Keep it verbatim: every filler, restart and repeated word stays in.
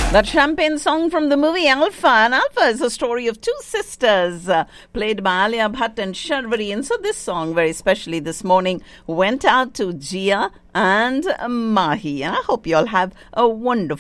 That champagne song from the movie Alpha. And Alpha is a story of two sisters uh, played by Alia Bhatt and Sharvari. And so this song, very specially this morning, went out to Jia and Mahi. And I hope you all have a wonderful